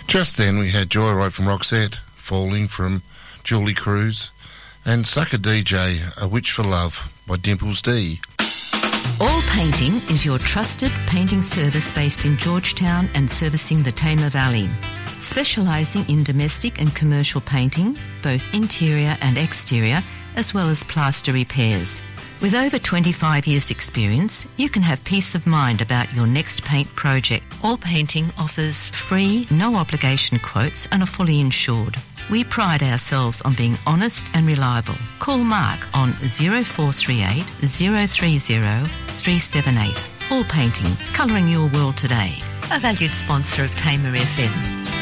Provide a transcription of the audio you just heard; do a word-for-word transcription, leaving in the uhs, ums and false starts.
Just then we had Joyride from Roxette, Falling from Julie Cruz, and Sucker D J, A Witch for Love by Dimples D. All Painting is your trusted painting service based in Georgetown and servicing the Tamar Valley. Specialising in domestic and commercial painting, both interior and exterior, as well as plaster repairs. With over twenty-five years experience, you can have peace of mind about your next paint project. All Painting offers free, no obligation quotes and are fully insured. We pride ourselves on being honest and reliable. Call Mark on zero four three eight, zero three zero, three seven eight. All Painting, colouring your world today. A valued sponsor of Tamar F M.